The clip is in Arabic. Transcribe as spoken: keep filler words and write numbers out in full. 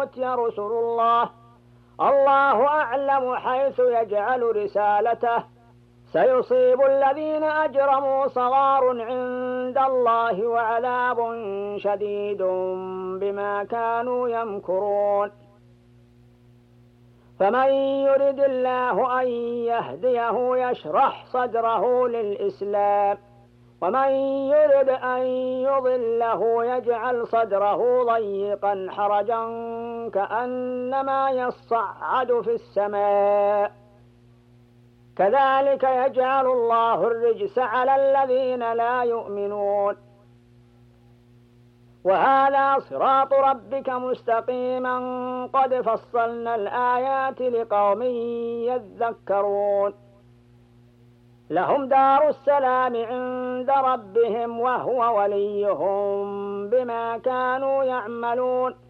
أوتي رسل الله، الله أعلم حيث يجعل رسالته، سيصيب الذين أجرموا صغار عند الله وعذاب شديد بما كانوا يمكرون. فمن يرد الله أن يهديه يشرح صدره للإسلام، ومن يرد أن يضله يجعل صدره ضيقا حرجا كأنما يصعد في السماء، كذلك يجعل الله الرجس على الذين لا يؤمنون. وهذا صراط ربك مستقيما قد فصلنا الآيات لقوم يذكرون. لهم دار السلام عند ربهم وهو وليهم بما كانوا يعملون.